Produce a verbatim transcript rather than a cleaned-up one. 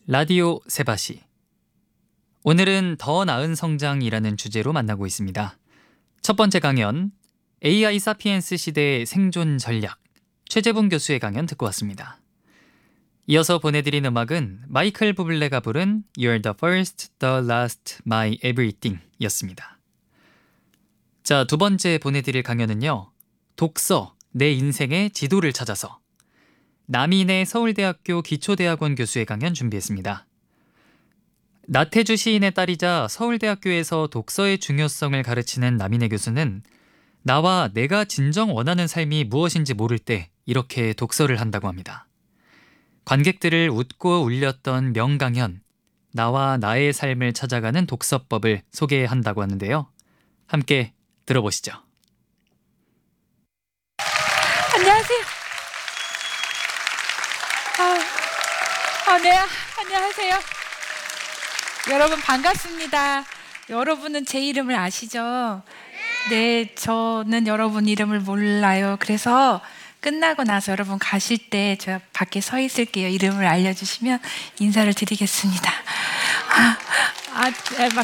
라디오 세바시. 오늘은 더 나은 성장이라는 주제로 만나고 있습니다. 첫 번째 강연, 에이아이 사피엔스 시대의 생존 전략, 최재분 교수의 강연 듣고 왔습니다. 이어서 보내드린 음악은 마이클 부블레가 부른 You're the first, the last, my everything 였습니다. 자, 두 번째 보내드릴 강연은요, 독서, 내 인생의 지도를 찾아서, 남인의 서울대학교 기초대학원 교수의 강연 준비했습니다. 나태주 시인의 딸이자 서울대학교에서 독서의 중요성을 가르치는 남인의 교수는 나와 내가 진정 원하는 삶이 무엇인지 모를 때 이렇게 독서를 한다고 합니다. 관객들을 웃고 울렸던 명강연, 나와 나의 삶을 찾아가는 독서법을 소개한다고 하는데요. 함께 들어보시죠. 안녕하세요. 아, 아, 네, 안녕하세요. 여러분 반갑습니다. 여러분은 제 이름을 아시죠? 네, 저는 여러분 이름을 몰라요. 그래서 끝나고 나서 여러분 가실 때 제가 밖에 서 있을게요. 이름을 알려주시면 인사를 드리겠습니다. 아, 아, 막